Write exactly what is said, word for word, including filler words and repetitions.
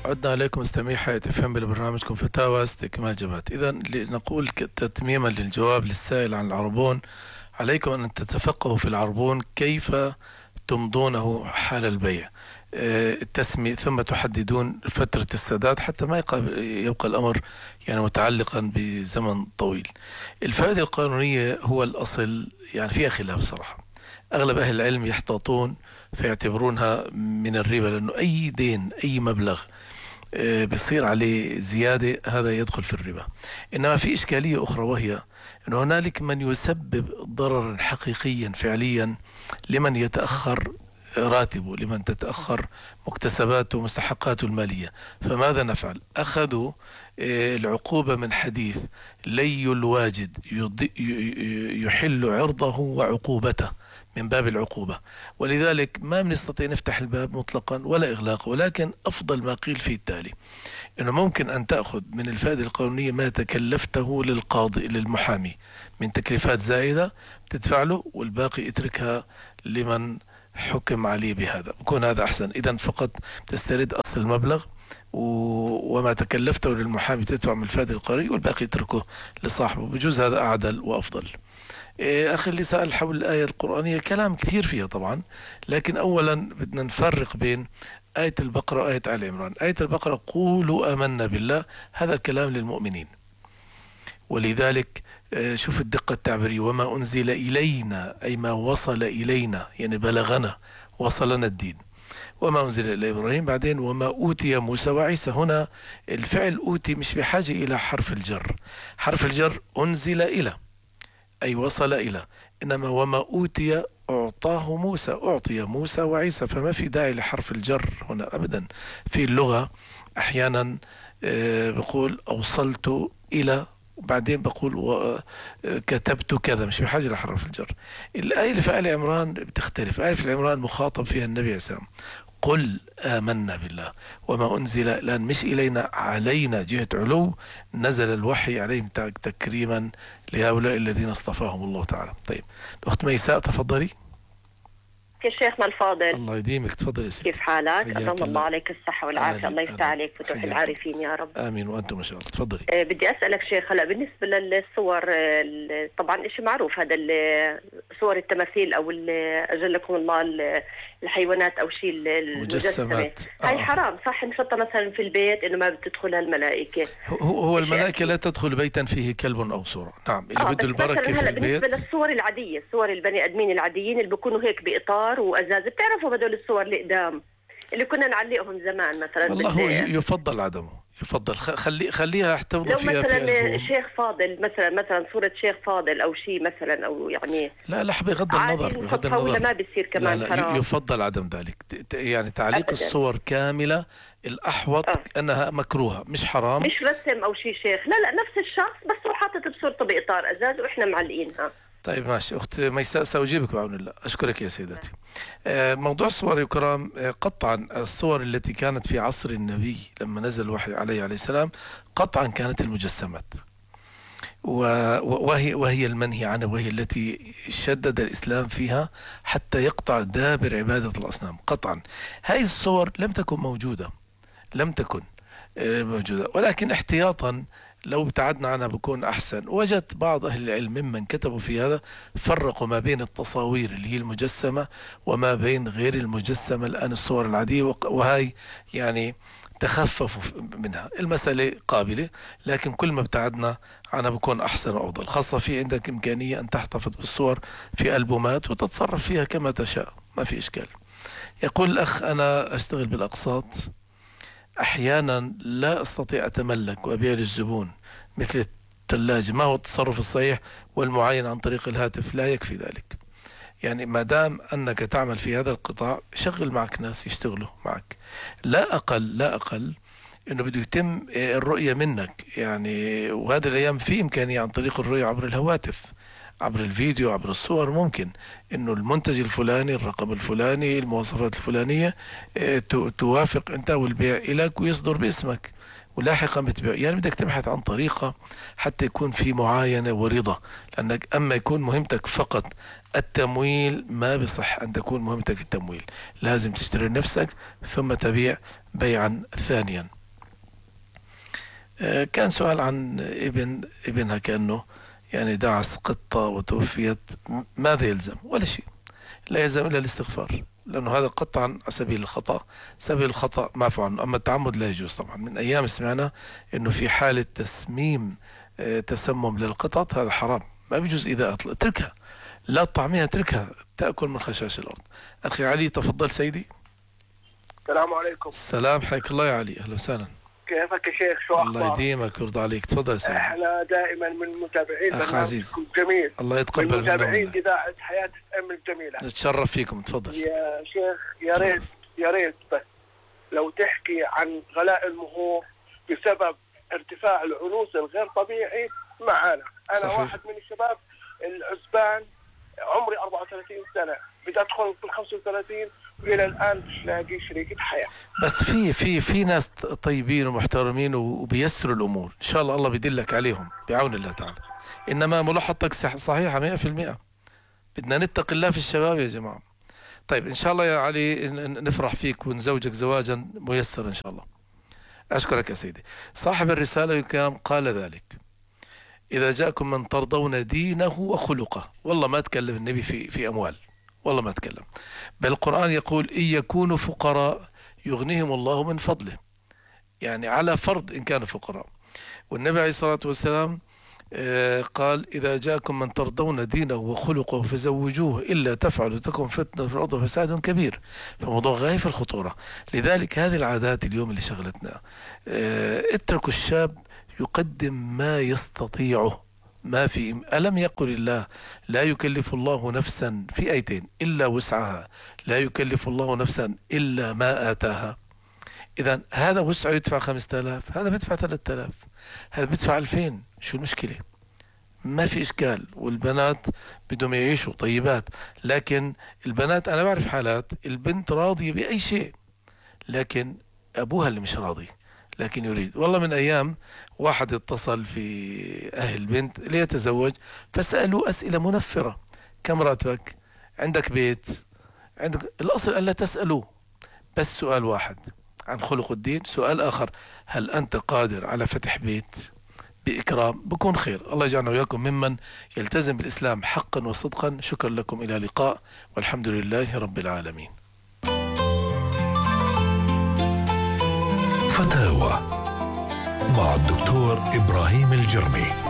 عدنا عليكم مستمعي حياة اف ام ببرنامجكم فتاوى استكمال جبات. إذا لنقول تتميما للجواب للسائل عن العربون، عليكم أن تتفقهوا في العربون كيف تمضونه حال البيع، التسمية، ثم تحددون فترة السداد حتى ما يبقى, يبقى الأمر يعني متعلقا بزمن طويل. الفائدة القانونية هو الأصل، يعني فيها خلاف صراحة. أغلب أهل العلم يحتاطون فيعتبرونها من الربا، لأنه أي دين أي مبلغ بيصير عليه زيادة هذا يدخل في الربا. إنما في إشكالية أخرى، وهي أن هنالك من يسبب ضررا حقيقيا فعليا لمن يتأخر راتبه، لمن تتأخر مكتسباته ومستحقاته المالية. فماذا نفعل؟ أخذوا العقوبة من حديث لي الواجد يحل عرضه وعقوبته من باب العقوبة، ولذلك ما بنستطيع نفتح الباب مطلقا ولا إغلاقه. ولكن أفضل ما قيل فيه التالي: إنه ممكن أن تأخذ من الفائدة القانونية ما تكلفته للقاضي للمحامي من تكلفات زائدة تدفع له، والباقي اتركها لمن حكم عليه بهذا، بكون هذا أحسن. إذن فقط تسترد أصل المبلغ وما تكلفته للمحامي تدفع من الفائدة القانونية، والباقي اتركه لصاحبه. بجوز هذا أعدل وأفضل. أخي اللي سأل حول الآية القرآنية كلام كثير فيها طبعا، لكن أولا بدنا نفرق بين آية البقرة وآية آل عمران. آية البقرة قولوا آمنا بالله، هذا الكلام للمؤمنين، ولذلك شوف الدقة التعبيرية: وما أنزل إلينا، أي ما وصل إلينا، يعني بلغنا، وصلنا الدين. وما أنزل إلى إبراهيم، بعدين وما أوتي موسى وعيسى. هنا الفعل أوتي مش بحاجة إلى حرف الجر. حرف الجر أنزل إلى، أي وصل إلى، إنما وما أوتي أعطاه موسى، أعطي موسى وعيسى، فما في داعي لحرف الجر هنا أبدا. في اللغة أحيانا بقول أوصلت إلى، وبعدين بقول كتبت كذا، مش بحاجة لحرف الجر. الآية اللي في آل عمران بتختلف. آية في عمران مخاطب فيها النبي عليه السلام: قل آمنا بالله وما أنزل، لأن مش إلينا، علينا، جهة علو، نزل الوحي عليهم تكريما لهؤلاء الذين اصطفاهم الله تعالى. طيب أخت ميساء تفضلي. يا شيخنا الفاضل، الله يديمك، تفضلي يا ستي. كيف حالك؟ أدام الله عليك الصحة والعافية، الله يفتح عليك فتوح العارفين يا رب. آمين وأنتم إن شاء الله. تفضلي. أه بدي أسألك شيخ، هلا بالنسبة للصور، طبعا إشي معروف هذا، صور التماثيل أو أجلكم الله الحيوانات أو شيء المجسمة، هاي آه. حرام صح نحطها مثلا في البيت إنه ما بتدخلها الملائكة؟ هو, هو الملائكة لا تدخل بيتا فيه كلب أو صورة. نعم، اللي آه بده البركة في البيت. بالنسبة للصور العادية، الصور البني آدمين العاديين اللي بيكونوا هيك بإطار وأزاز، بتعرفوا هدول الصور اللي قدام اللي كنا نعلقهم زمان مثلا؟ والله هو يفضل عدمه، يفضل خلي خليها احتفظ فيها. لو مثلا شيخ فاضل، مثلا مثلا صورة شيخ فاضل او شيء مثلا، او يعني لا لا بغض النظر، بغض النظر ولا ما بيصير كمان؟ لا لا حرام. يفضل عدم ذلك، يعني تعليق أبداً. الصور كاملة الأحوط آه. أنها مكروهة، مش حرام، مش رسم أو شيء شيخ، لا لا نفس الشخص بس هو حاطط بصورته بإطار أزاز وإحنا معلقينها. طيب ماشي أخت ميساء، سأجيبك بعون الله. أشكرك يا سيدتي. موضوع الصور الكرام، قطعا الصور التي كانت في عصر النبي لما نزل الوحي عليه عليه السلام قطعا كانت المجسمات، وهي, وهي المنهي عنها، وهي التي شدد الإسلام فيها حتى يقطع دابر عبادة الأصنام قطعا. هذه الصور لم تكن موجودة، لم تكن موجودة، ولكن احتياطا لو ابتعدنا عنها بكون أحسن. وجدت بعض أهل العلم ممن كتبوا في هذا فرقوا ما بين التصاوير اللي هي المجسمة وما بين غير المجسمة، الآن الصور العادية، وهي يعني تخففوا منها. المسألة قابلة، لكن كل ما ابتعدنا عنها بكون أحسن وأفضل، خاصة في عندك إمكانية أن تحتفظ بالصور في ألبومات وتتصرف فيها كما تشاء، ما في إشكال. يقول الأخ: أنا أشتغل بالأقساط، أحيانا لا أستطيع أتملك وأبيع للزبون مثل الثلاجة، ما هو التصرف الصحيح والمعين عن طريق الهاتف؟ لا يكفي ذلك. يعني ما دام أنك تعمل في هذا القطاع، شغل معك ناس يشتغلوا معك، لا أقل لا أقل إنه بده يتم الرؤية منك. يعني وهذه الأيام في إمكانية عن طريق الرؤية عبر الهواتف، عبر الفيديو، عبر الصور. ممكن إنه المنتج الفلاني، الرقم الفلاني، المواصفات الفلانية توافق أنت والبيع إليك ويصدر باسمك، ولاحقا بتبيع. يعني بدك تبحث عن طريقة حتى يكون في معاينة ورضا، لأنك أما يكون مهمتك فقط التمويل ما بصح أن تكون مهمتك التمويل، لازم تشتري نفسك ثم تبيع بيعا ثانيا. كان سؤال عن ابن ابنها كأنه يعني دعس قطة وتوفيت، ماذا يلزم؟ ولا شيء، لا يلزم إلا الاستغفار، لأنه هذا قطع عن سبيل الخطأ، سبيل الخطأ معفو عنه، أما التعمد لا يجوز. طبعا من أيام سمعنا أنه في حالة تسميم تسمم للقطط هذا حرام، ما بيجوز إذا أطلق اتركها، لا تطعميها، اتركها تأكل من خشاش الأرض. أخي علي تفضل سيدي. السلام عليكم. السلام، حياك الله يا علي، أهلا وسهلا. كيفك يا شيخ؟ شو أخبارك؟ الله يديمك ويرضى عليك، تفضل سيدي. احنا دائما من متابعين أخ عزيز جميل، الله يتقبل من متابعين منهم. إذاعة حياة أم الجميلة. نتشرف فيكم، تفضل يا شيخ. يا ريت يا ريت بس لو تحكي عن غلاء المهور بسبب ارتفاع العنوس الغير طبيعي معانا. أنا صحيح. واحد من الشباب العزبان، عمري أربعة وثلاثين سنة، بدي أدخل في الخمسة وثلاثين وإلى الآن مش لاقي شريكة حياة. بس في في في ناس طيبين ومحترمين وبيسروا الامور، ان شاء الله الله بيدلك عليهم بعون الله تعالى. انما ملاحظتك صحيحه مئة في المئة. بدنا نتقي الله في الشباب يا جماعه. طيب ان شاء الله يا علي نفرح فيك ونزوجك زواجا ميسرا ان شاء الله. اشكرك يا سيدي. صاحب الرساله الكرام قال ذلك: اذا جاءكم من ترضون دينه وخلقه. والله ما تكلم النبي في في اموال، والله ما تكلم، بل القرآن يقول إن يكونوا فقراء يغنيهم الله من فضله، يعني على فرض إن كانوا فقراء. والنبي عليه الصلاة والسلام قال إذا جاءكم من ترضون دينه وخلقه فزوجوه إلا تفعلوا تكن فتنة في الأرض وفساد كبير. فموضوع غاية في الخطورة. لذلك هذه العادات اليوم اللي شغلتنا، اتركوا الشاب يقدم ما يستطيعه، ما في. ألم يقل الله لا يكلف الله نفسا في آيتين إلا وسعها، لا يكلف الله نفسا إلا ما آتاها. إذا هذا وسعه يدفع خمسة آلاف، هذا بيدفع ثلاثة آلاف، هذا بيدفع ألفين، شو المشكلة؟ ما في إشكال. والبنات بدهم يعيشوا طيبات، لكن البنات أنا بعرف حالات البنت راضية بأي شيء لكن أبوها اللي مش راضي، لكن يريد. والله من أيام واحد اتصل في أهل بنت ليتزوج فسألوا أسئلة منفرة: كم راتبك؟ عندك بيت؟ عندك؟ الأصل ألا تسألوه، بس سؤال واحد عن خلق الدين، سؤال آخر هل أنت قادر على فتح بيت بإكرام؟ بكون خير. الله يجعلنا وإياكم ممن يلتزم بالإسلام حقا وصدقا. شكرا لكم، إلى لقاء، والحمد لله رب العالمين. فتاوى مع الدكتور إبراهيم الجرمي.